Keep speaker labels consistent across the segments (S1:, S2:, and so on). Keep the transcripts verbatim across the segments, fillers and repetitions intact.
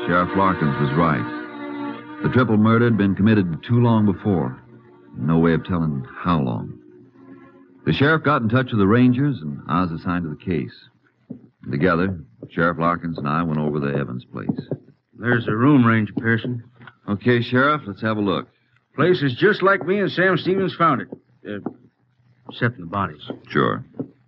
S1: Sheriff Larkins was right. The triple murder had been committed too long before. No way of telling how long. The sheriff got in touch with the Rangers, and I was assigned to the case. Together, Sheriff Larkins and I went over to Evans' place.
S2: There's the room, Ranger Pearson.
S1: Okay, Sheriff, let's have a look.
S2: Place is just like me and Sam Stevens found it. Uh, except in the bodies.
S1: Sure.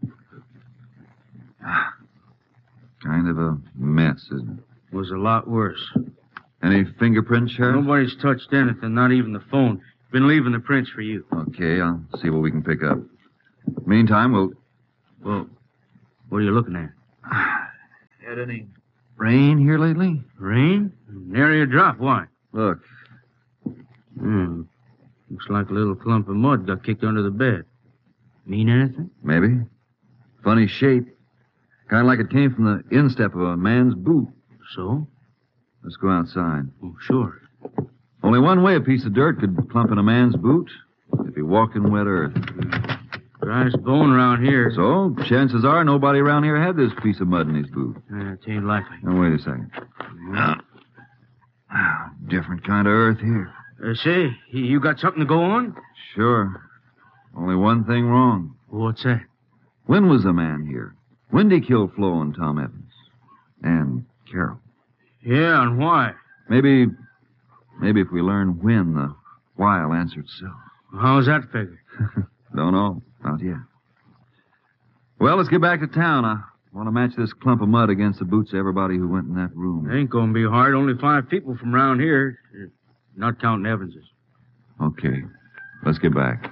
S1: Kind of a mess, isn't it?
S2: Was a lot worse.
S1: Any fingerprints, Sheriff?
S2: Nobody's touched anything, not even the phone. Been leaving the prints for you.
S1: Okay, I'll see what we can pick up. Meantime, we'll...
S2: Well, what are you looking at?
S1: Had any rain here lately?
S2: Rain? Nary a drop. Why?
S1: Look.
S2: Hmm. Looks like a little clump of mud got kicked under the bed. Mean anything?
S1: Maybe. Funny shape. Kind of like it came from the instep of a man's boot.
S2: So?
S1: Let's go outside.
S2: Oh, sure.
S1: Only one way a piece of dirt could clump in a man's boot. If he walked in wet earth.
S2: Driest bone around here.
S1: So, chances are nobody around here had this piece of mud in his boot.
S2: Uh, it ain't likely.
S1: Now, wait a second. Now, different kind of earth here.
S2: Uh, say, you got something to go on?
S1: Sure. Only one thing wrong.
S2: What's that?
S1: When was the man here? When did he kill Flo and Tom Evans? And Carol?
S2: Yeah, and why?
S1: Maybe, maybe if we learn when, the why'll answer itself.
S2: How's that figure?
S1: Don't know. Not yet. Well, let's get back to town. I want to match this clump of mud against the boots of everybody who went in that room.
S2: It ain't gonna be hard. Only five people from around here. Not counting Evans's.
S1: Okay. Let's get back.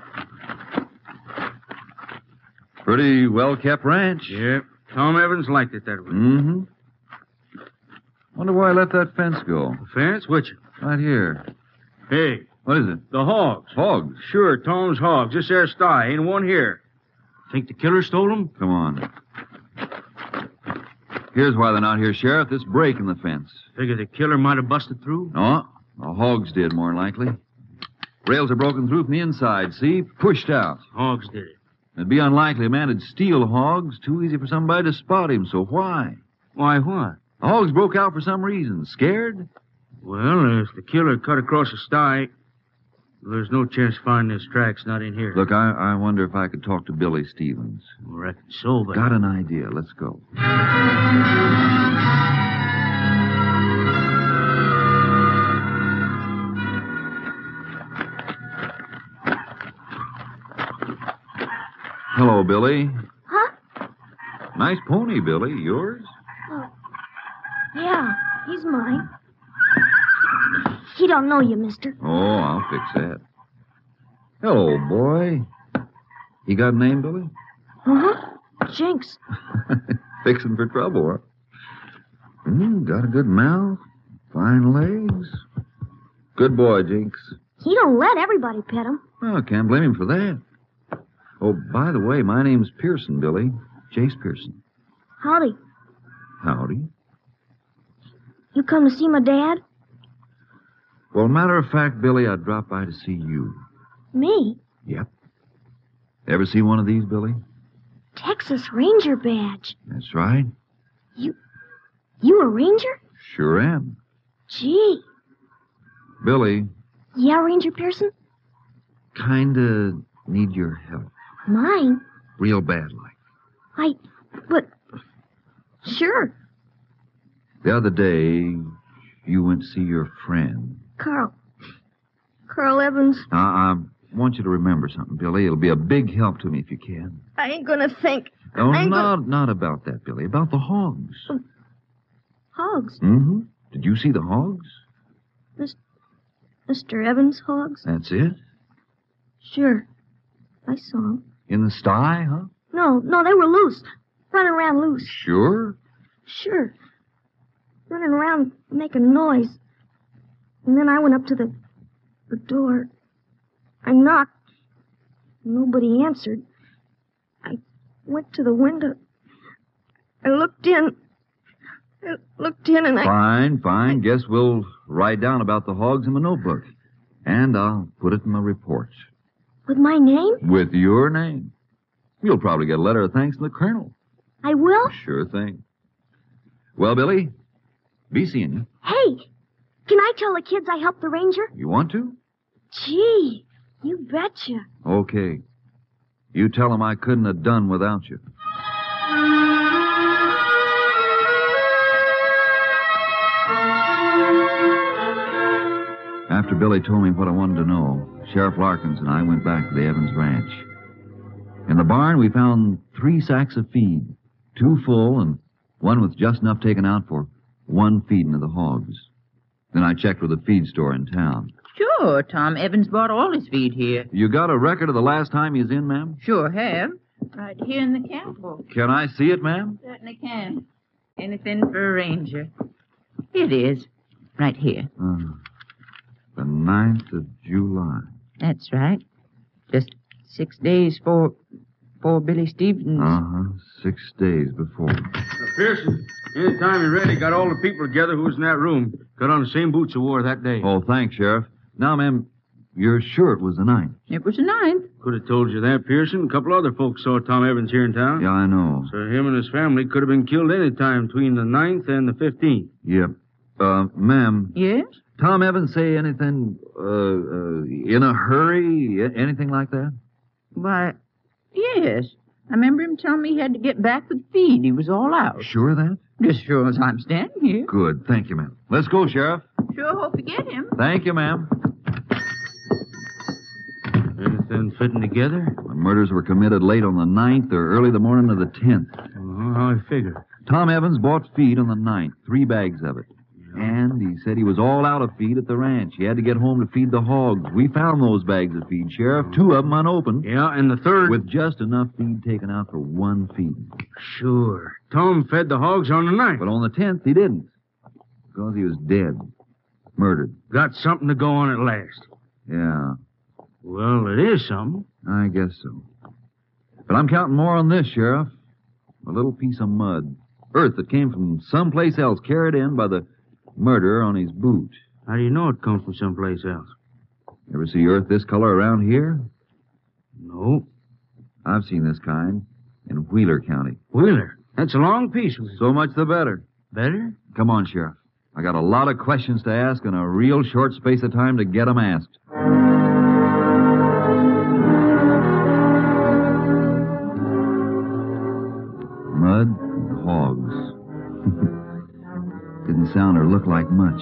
S1: Pretty well-kept ranch.
S2: Yep. Tom Evans liked it that way.
S1: Mm-hmm. Wonder why I let that fence go.
S2: The fence? Which?
S1: Right here.
S2: Hey.
S1: What is it?
S2: The hogs.
S1: Hogs?
S2: Sure, Tom's hogs. This there sty. Ain't one here. Think the killer stole them?
S1: Come on. Here's why they're not here, Sheriff. This break in the fence.
S2: Figure the killer might have busted through?
S1: No. The hogs did, more than likely. Rails are broken through from the inside, see? Pushed out.
S2: Hogs did it.
S1: It'd be unlikely a man would steal hogs. Too easy for somebody to spot him, so why?
S2: Why what?
S1: The hogs broke out for some reason. Scared?
S2: Well, if the killer cut across the sty, there's no chance of finding his tracks not in here.
S1: Look, I, I wonder if I could talk to Billy Stevens.
S2: I reckon so, but...
S1: Got an idea. Let's go. Hello, Billy.
S3: Huh?
S1: Nice pony, Billy. Yours?
S3: Oh, yeah, he's mine. He don't know you, mister.
S1: Oh, I'll fix that. Hello, boy. You got a name, Billy?
S3: Uh-huh. Jinx.
S1: Fixing for trouble, huh? Mm, got a good mouth, fine legs. Good boy, Jinx.
S3: He don't let everybody pet him.
S1: Oh, can't blame him for that. Oh, by the way, my name's Pearson, Billy. Jace Pearson.
S3: Howdy.
S1: Howdy.
S3: You come to see my dad?
S1: Well, matter of fact, Billy, I dropped by to see you.
S3: Me?
S1: Yep. Ever see one of these, Billy?
S3: Texas Ranger badge.
S1: That's right.
S3: You... You a ranger?
S1: Sure am.
S3: Gee.
S1: Billy.
S3: Yeah, Ranger Pearson?
S1: Kinda need your help.
S3: Mine?
S1: Real bad like.
S3: I... But... Sure.
S1: The other day, you went to see your friend.
S3: Carl. Carl Evans.
S1: Now, I want you to remember something, Billy. It'll be a big help to me if you can.
S3: I ain't gonna think.
S1: No,
S3: I ain't
S1: not,
S3: gonna...
S1: not about that, Billy. About the hogs.
S3: Oh, hogs?
S1: Mm-hmm. Did you see the hogs?
S3: Miss, Mister Evans' hogs?
S1: That's it?
S3: Sure. I saw them.
S1: In the sty, huh?
S3: No, no, they were loose. Running around loose.
S1: Sure?
S3: Sure. Running around making noise. And then I went up to the, the door. I knocked. Nobody answered. I went to the window. I looked in. I looked in and I...
S1: Fine, fine. Guess we'll write down about the hogs in my notebook. And I'll put it in my report.
S3: With my name?
S1: With your name. You'll probably get a letter of thanks from the colonel.
S3: I will?
S1: Sure thing. Well, Billy, Be seeing you.
S3: Hey, can I tell the kids I helped the ranger?
S1: You want to?
S3: Gee, you betcha.
S1: Okay. You tell them I couldn't have done without you. After Billy told me what I wanted to know, Sheriff Larkins and I went back to the Evans Ranch. In the barn, we found three sacks of feed, two full and one with just enough taken out for one feeding of the hogs. Then I checked with the feed store in town.
S4: Sure, Tom Evans bought all his feed here.
S1: You got a record of the last time he was in, ma'am?
S4: Sure have. Right here in the camp book.
S1: Can I see it, ma'am?
S4: Certainly can. Anything for a ranger. Here it is. Right here.
S1: Uh, the ninth of July.
S4: That's right. Just six days for for Billy Stevens.
S1: Uh-huh. Six days before.
S2: Uh, Pearson, anytime you're ready, got all the people together who was in that room. Got on the same boots you wore that day.
S1: Oh, thanks, Sheriff. Now, ma'am, you're sure it was the ninth?
S4: It was the ninth.
S2: Could have told you that, Pearson. A couple other folks saw Tom Evans here in town.
S1: Yeah, I know.
S2: So him and his family could have been killed any time between the ninth and the fifteenth.
S1: Yep. Uh, ma'am,
S4: Yes?
S1: Tom Evans say anything, uh, uh, in a hurry? Anything like that?
S4: Why, yes. I remember him telling me he had to get back with feed. He was all out.
S1: Sure of that?
S4: Just sure as I'm standing here.
S1: Good. Thank you, ma'am. Let's go, Sheriff.
S4: Sure hope you get him.
S1: Thank you, ma'am.
S2: Anything fitting together?
S1: The murders were committed late on the ninth or early the morning of the tenth.
S2: Uh-huh, how I figure.
S1: Tom Evans bought feed on the ninth, three bags of it. And he said he was all out of feed at the ranch. He had to get home to feed the hogs. We found those bags of feed, Sheriff, two of them unopened.
S2: Yeah, and the third...
S1: With just enough feed taken out for one feed.
S2: Sure. Tom fed the hogs on the ninth.
S1: But on the tenth, he didn't. Because he was dead. Murdered.
S2: Got something to go on at last.
S1: Yeah,
S2: Well, it is something.
S1: I guess so. But I'm counting more on this, Sheriff. A little piece of mud. Earth that came from someplace else, carried in by the murderer on his boot.
S2: How do you know it comes from someplace else?
S1: Ever see earth this color around here?
S2: No.
S1: I've seen this kind in Wheeler County.
S2: Wheeler. That's a long piece.
S1: So much the better.
S2: Better?
S1: Come on, Sheriff. I got a lot of questions to ask and a real short space of time to get 'em asked. Mud and hogs. Didn't sound or look like much.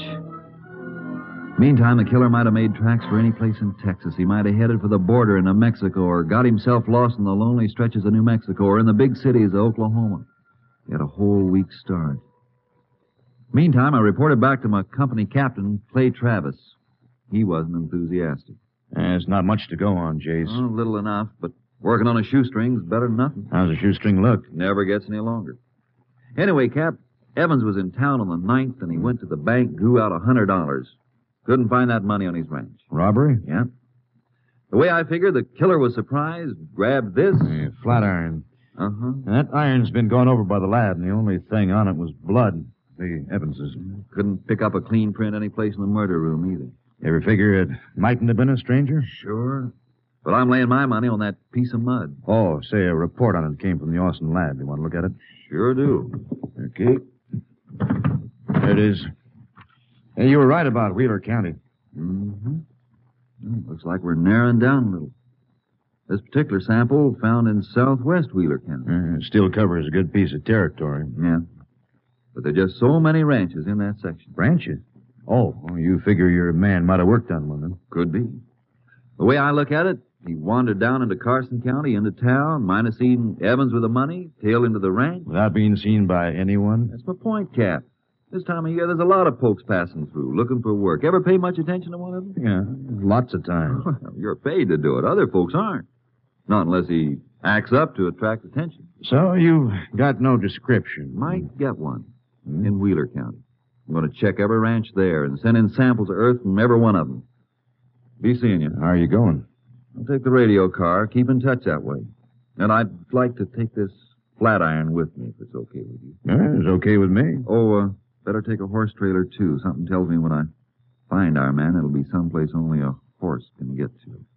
S1: Meantime, the killer might have made tracks for any place in Texas. He might have headed for the border into Mexico or got himself lost in the lonely stretches of New Mexico or in the big cities of Oklahoma. He had a whole week's start. Meantime, I reported back to my company captain, Clay Travis. He wasn't enthusiastic.
S5: There's not much to go on, Jace.
S1: Oh, little enough, but working on a shoestring's better than nothing.
S5: How's the shoestring look?
S1: Never gets any longer. Anyway, Cap, Evans was in town on the ninth, and he went to the bank, drew out a hundred dollars. Couldn't find that money on his ranch.
S5: Robbery?
S1: Yeah. The way I figured, the killer was surprised, grabbed this.
S5: Yeah, flat iron.
S1: Uh-huh.
S5: And that iron's been gone over by the lab, and the only thing on it was blood. The Evans's.
S1: Couldn't pick up a clean print any place in the murder room either.
S5: Ever figure it mightn't have been a stranger?
S1: Sure. But I'm laying my money on that piece of mud.
S5: Oh, say a report on it came from the Austin lab. You want to look at it?
S1: Sure do.
S5: Okay. There it is. Hey, you were right about Wheeler County.
S1: Mm-hmm. Well, looks like we're narrowing down a little. This particular sample found in southwest Wheeler County.
S5: Uh, it still covers a good piece of territory.
S1: Yeah. But there are just so many ranches in that section.
S5: Ranches? Oh, well, you figure your man might have worked on one, then.
S1: Could be. The way I look at it, he wandered down into Carson County, into town, might have seen Evans with the money, tailed into the ranch.
S5: Without being seen by anyone?
S1: That's my point, Cap. This time of year, there's a lot of folks passing through, looking for work. Ever pay much attention to one of them?
S5: Yeah, lots of times.
S1: Well, you're paid to do it. Other folks aren't. Not unless he acts up to attract attention.
S5: So you've got no description.
S1: Might get one in Wheeler County. I'm going to check every ranch there and send in samples of earth from every one of them. Be seeing you.
S5: How are you going?
S1: I'll take the radio car. Keep in touch that way. And I'd like to take this flat iron with me, if it's okay with you.
S5: Yeah, it's okay with me.
S1: Oh, uh, better take a horse trailer, too. Something tells me when I find our man, it'll be someplace only a horse can get to.